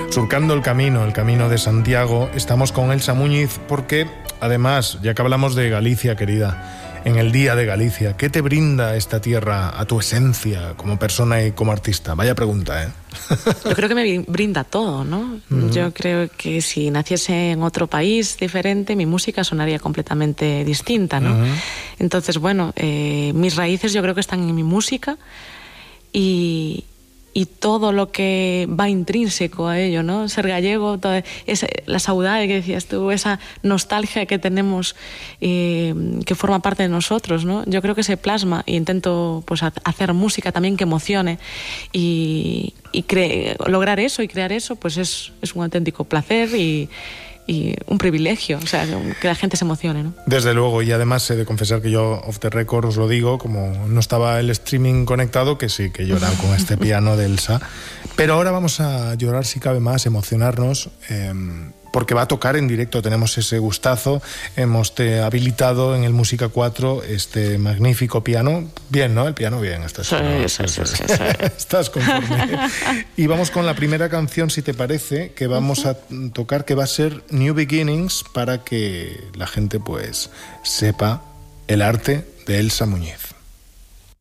surcando el camino de Santiago. Estamos con Elsa Muñiz porque, además, ya que hablamos de Galicia, querida, en el Día de Galicia, ¿qué te brinda esta tierra a tu esencia como persona y como artista? Vaya pregunta, ¿eh? Yo creo que me brinda todo, ¿no? Yo creo que si naciese en otro país diferente, mi música sonaría completamente distinta, ¿no? Entonces, bueno, mis raíces yo creo que están en mi música y todo lo que va intrínseco a ello, ¿no? Ser gallego, la saudade que decías tú, esa nostalgia que tenemos que forma parte de nosotros, ¿no? Yo creo que se plasma e intento pues hacer música también que emocione y lograr eso y crear eso, pues es un auténtico placer y un privilegio, o sea, que la gente se emocione, ¿no? Desde luego, y además he de confesar que yo, off the record, os lo digo, como no estaba el streaming conectado, que sí, que lloran con este piano de Elsa. Pero ahora vamos a llorar, si cabe más, emocionarnos, porque va a tocar en directo, tenemos ese gustazo, hemos habilitado en el Música 4 este magnífico piano. Bien, ¿no? El piano bien. Sí. Estás conforme. Y vamos con la primera canción, si te parece, que vamos a tocar, que va a ser New Beginnings, para que la gente pues sepa el arte de Elsa Muñiz.